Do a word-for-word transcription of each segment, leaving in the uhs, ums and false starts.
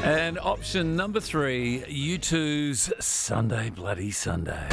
And option number three, U two's Sunday Bloody Sunday.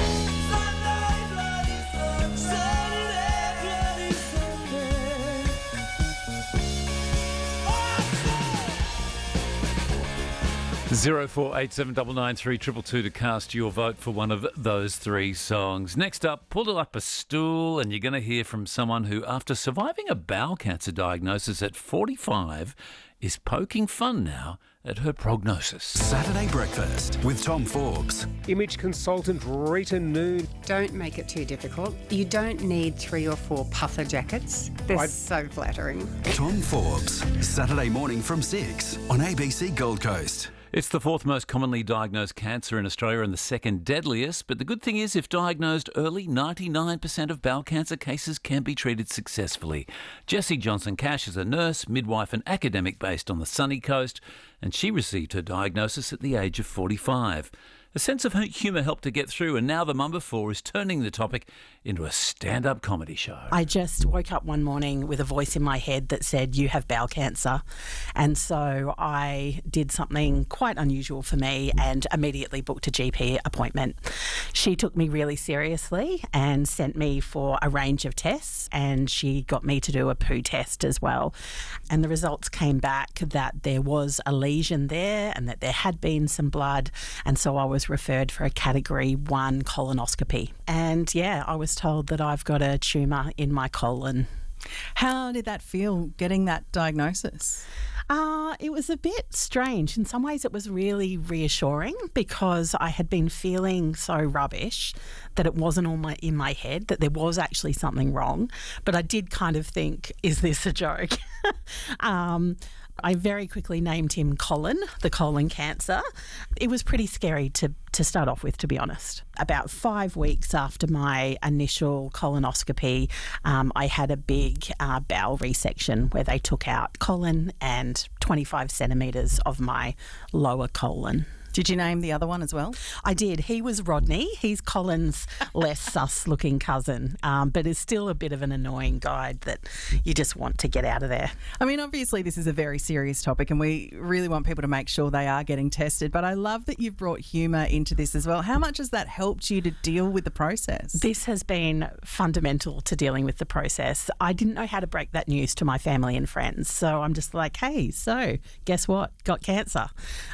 Zero four eight seven nine nine three triple two to cast your vote for one of those three songs. Next up, pull up a stool and you're going to hear from someone who, after surviving a bowel cancer diagnosis at forty-five, is poking fun now at her prognosis. Saturday Breakfast with Tom Forbes. Image consultant Rita Noon. Don't make it too difficult. You don't need three or four puffer jackets. They're I'd- so flattering. Tom Forbes. Saturday morning from six on A B C Gold Coast. It's the fourth most commonly diagnosed cancer in Australia and the second deadliest, but the good thing is if diagnosed early, ninety-nine percent of bowel cancer cases can be treated successfully. Jessie Johnson-Cash is a nurse, midwife and academic based on the sunny coast, and she received her diagnosis at the age of forty-five. A sense of humour helped her get through, and now the mum before is turning the topic into a stand-up comedy show. I just woke up one morning with a voice in my head that said, you have bowel cancer. And so I did something quite unusual for me and immediately booked a G P appointment. She took me really seriously and sent me for a range of tests, and she got me to do a poo test as well. And the results came back that there was a lesion there and that there had been some blood, and so I was referred for a category one colonoscopy. And yeah, I was told that I've got a tumour in my colon. How did that feel, getting that diagnosis? Uh, it was a bit strange. In some ways it was really reassuring because I had been feeling so rubbish that it wasn't all my, in my head, that there was actually something wrong. But I did kind of think, is this a joke? um, I very quickly named him Colin, the colon cancer. It was pretty scary to, to start off with, to be honest. About five weeks after my initial colonoscopy, um, I had a big uh, bowel resection where they took out colon and twenty-five centimetres of my lower colon. Did you name the other one as well? I did. He was Rodney. He's Colin's less sus-looking cousin, um, but is still a bit of an annoying guy that you just want to get out of there. I mean, obviously this is a very serious topic and we really want people to make sure they are getting tested, but I love that you've brought humour into this as well. How much has that helped you to deal with the process? This has been fundamental to dealing with the process. I didn't know how to break that news to my family and friends, so I'm just like, hey, so guess what? Got cancer.